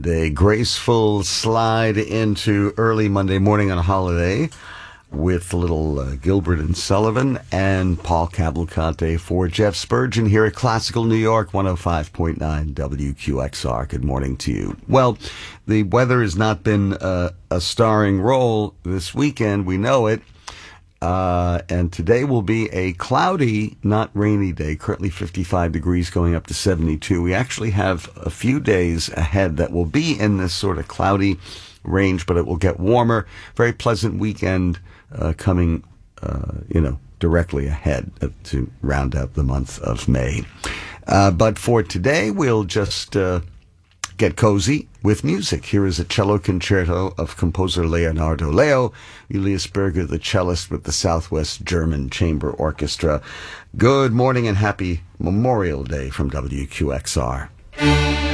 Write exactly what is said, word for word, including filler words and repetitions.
and a graceful slide into early Monday morning on a holiday with a little uh, Gilbert and Sullivan and Paul Cavalcante for Jeff Spurgeon here at Classical New York, one oh five point nine W Q X R. Good morning to you. Well, the weather has not been uh, a starring role this weekend. We know it. Uh, and today will be a cloudy, not rainy day, currently fifty-five degrees going up to seventy-two. We actually have a few days ahead that will be in this sort of cloudy range, but it will get warmer. Very pleasant weekend uh, coming, uh, you know, directly ahead uh, to round out the month of May. Uh, but for today, we'll just uh, get cozy with music. Here is a cello concerto of composer Leonardo Leo, Julius Berger, the cellist with the Southwest German Chamber Orchestra. Good morning and happy Memorial Day from W Q X R.